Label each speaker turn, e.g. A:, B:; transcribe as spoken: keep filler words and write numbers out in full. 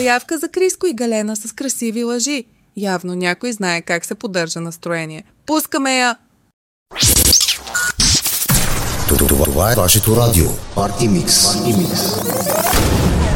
A: Заявка за Криско и Галена с красиви лъжи. Явно някой знае как се поддържа настроение. Пускаме я!
B: Това е вашето радио. Парти Микс.